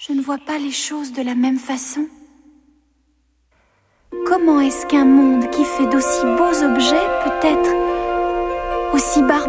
Je ne vois pas les choses de la même façon. Comment est-ce qu'un monde qui fait d'aussi beaux objets peut être aussi barbare ?